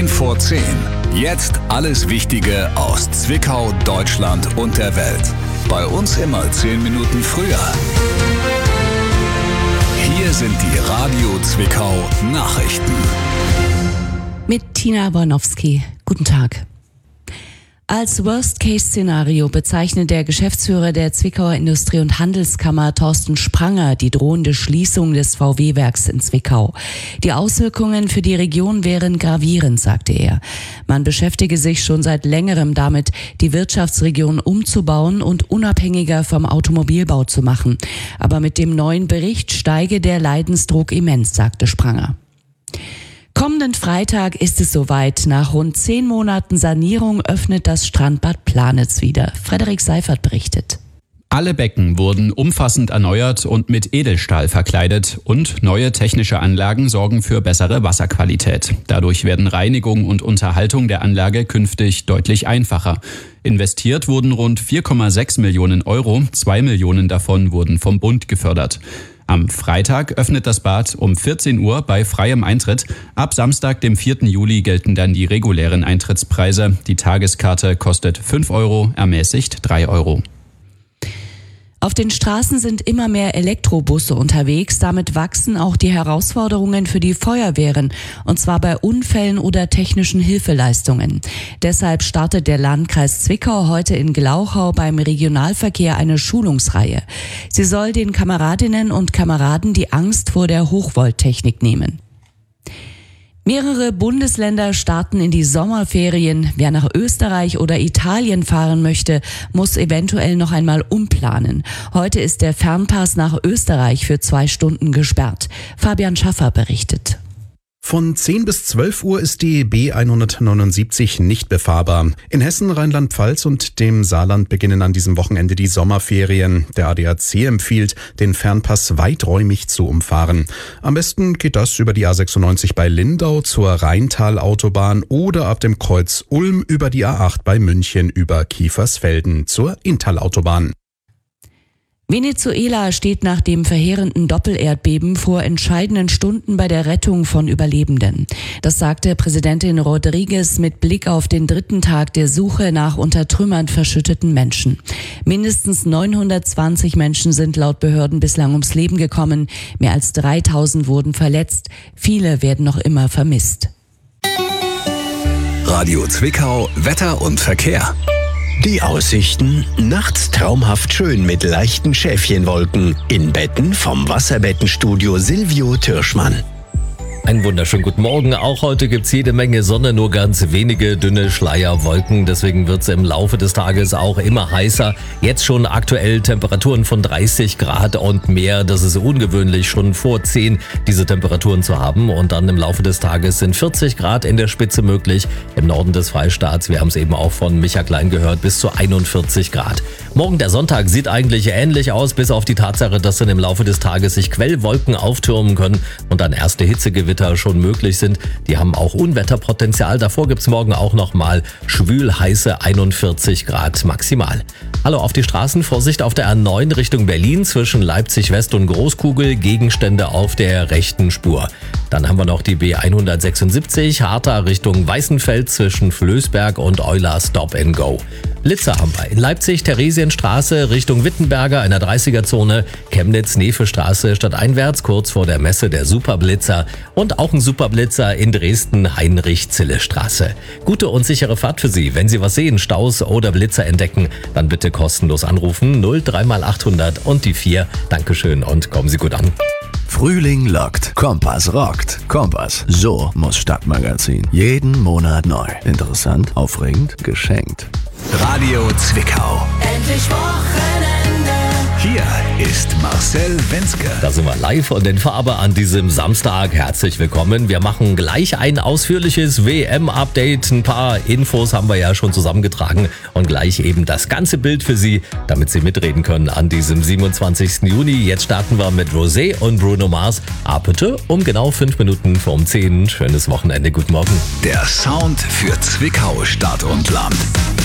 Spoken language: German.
10 vor 10. Jetzt alles Wichtige aus Zwickau, Deutschland und der Welt. Bei uns immer 10 Minuten früher. Hier sind die Radio Zwickau Nachrichten. Mit Tina Bornowski. Guten Tag. Als Worst-Case-Szenario bezeichnet der Geschäftsführer der Zwickauer Industrie- und Handelskammer Thorsten Spranger die drohende Schließung des VW-Werks in Zwickau. Die Auswirkungen für die Region wären gravierend, sagte er. Man beschäftige sich schon seit längerem damit, die Wirtschaftsregion umzubauen und unabhängiger vom Automobilbau zu machen. Aber mit dem neuen Bericht steige der Leidensdruck immens, sagte Spranger. Kommenden Freitag ist es soweit. Nach rund 10 Monaten Sanierung öffnet das Strandbad Planitz wieder. Frederik Seifert berichtet. Alle Becken wurden umfassend erneuert und mit Edelstahl verkleidet und neue technische Anlagen sorgen für bessere Wasserqualität. Dadurch werden Reinigung und Unterhaltung der Anlage künftig deutlich einfacher. Investiert wurden rund 4,6 Millionen Euro, 2 Millionen davon wurden vom Bund gefördert. Am Freitag öffnet das Bad um 14 Uhr bei freiem Eintritt. Ab Samstag, dem 4. Juli, gelten dann die regulären Eintrittspreise. Die Tageskarte kostet 5 Euro, ermäßigt 3 Euro. Auf den Straßen sind immer mehr Elektrobusse unterwegs. Damit wachsen auch die Herausforderungen für die Feuerwehren, und zwar bei Unfällen oder technischen Hilfeleistungen. Deshalb startet der Landkreis Zwickau heute in Glauchau beim Regionalverkehr eine Schulungsreihe. Sie soll den Kameradinnen und Kameraden die Angst vor der Hochvolttechnik nehmen. Mehrere Bundesländer starten in die Sommerferien. Wer nach Österreich oder Italien fahren möchte, muss eventuell noch einmal umplanen. Heute ist der Fernpass nach Österreich für 2 Stunden gesperrt. Fabian Schaffer berichtet. Von 10 bis 12 Uhr ist die B179 nicht befahrbar. In Hessen, Rheinland-Pfalz und dem Saarland beginnen an diesem Wochenende die Sommerferien. Der ADAC empfiehlt, den Fernpass weiträumig zu umfahren. Am besten geht das über die A96 bei Lindau zur Rheintalautobahn oder ab dem Kreuz Ulm über die A8 bei München über Kiefersfelden zur Inntal-Autobahn. Venezuela steht nach dem verheerenden Doppelerdbeben vor entscheidenden Stunden bei der Rettung von Überlebenden. Das sagte Präsidentin Rodriguez mit Blick auf den 3. Tag der Suche nach unter Trümmern verschütteten Menschen. Mindestens 920 Menschen sind laut Behörden bislang ums Leben gekommen. Mehr als 3000 wurden verletzt. Viele werden noch immer vermisst. Radio Zwickau, Wetter und Verkehr. Die Aussichten: nachts traumhaft schön mit leichten Schäfchenwolken. In Betten vom Wasserbettenstudio Silvio Türschmann. Einen wunderschönen guten Morgen. Auch heute gibt's jede Menge Sonne, nur ganz wenige dünne Schleierwolken. Deswegen wird's im Laufe des Tages auch immer heißer. Jetzt schon aktuell Temperaturen von 30 Grad und mehr. Das ist ungewöhnlich, schon vor 10 diese Temperaturen zu haben. Und dann im Laufe des Tages sind 40 Grad in der Spitze möglich. Im Norden des Freistaats, wir haben es eben auch von Micha Klein gehört, bis zu 41 Grad. Morgen, der Sonntag, sieht eigentlich ähnlich aus, bis auf die Tatsache, dass dann im Laufe des Tages sich Quellwolken auftürmen können und dann erste Hitzegewitter schon möglich sind. Die haben auch Unwetterpotenzial. Davor gibt's morgen auch nochmal schwül heiße 41 Grad maximal. Hallo auf die Straßen, Vorsicht auf der A9 Richtung Berlin zwischen Leipzig West und Großkugel, Gegenstände auf der rechten Spur. Dann haben wir noch die B176 Harter Richtung Weißenfeld zwischen Flößberg und Euler Stop and Go. Blitzer haben wir in Leipzig, Theresienstraße Richtung Wittenberger in der 30er-Zone, Chemnitz-Nefe-Straße stadteinwärts kurz vor der Messe der Superblitzer und auch ein Superblitzer in Dresden, Heinrich-Zille-Straße. Gute und sichere Fahrt für Sie. Wenn Sie was sehen, Staus oder Blitzer entdecken, dann bitte kostenlos anrufen 03x800 und die 4. Dankeschön und kommen Sie gut an. Frühling lockt, Kompass rockt. Kompass, so muss Stadtmagazin. Jeden Monat neu. Interessant, aufregend, geschenkt. Radio Zwickau. Endlich Wochenende. Hier ist Marcel Wenzke. Da sind wir live und in Farbe an diesem Samstag. Herzlich willkommen. Wir machen gleich ein ausführliches WM-Update. Ein paar Infos haben wir ja schon zusammengetragen und gleich eben das ganze Bild für Sie, damit Sie mitreden können an diesem 27. Juni. Jetzt starten wir mit Rosé und Bruno Mars. Apete um genau 5 Minuten vor 10. Schönes Wochenende. Guten Morgen. Der Sound für Zwickau, Stadt und Land.